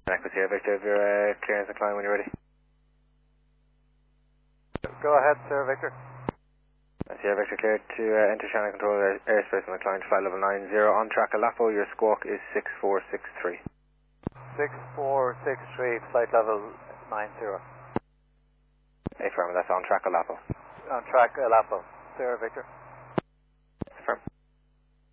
Echo Sierra Victor, have your clearance and climb when you're ready. Go ahead, Sierra Victor. Sierra Victor cleared to enter channel control airspace on the climb to flight level 90. On track Alapo, your squawk is 6463. 6463, flight level 90. Affirm, that's on track Alapo. On track Alapo. Sierra Victor.